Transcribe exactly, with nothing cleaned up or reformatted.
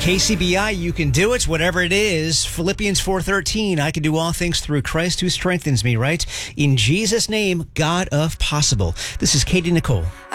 K C B I, you can do it, whatever it is. Philippians four thirteen, I can do all things through Christ who strengthens me, right? In Jesus' name, God of possible. This is Katie Nicole.